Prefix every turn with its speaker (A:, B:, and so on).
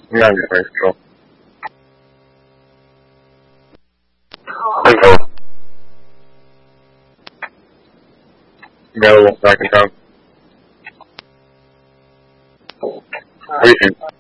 A: Not very cool. Control. Available, back in town. Briefing.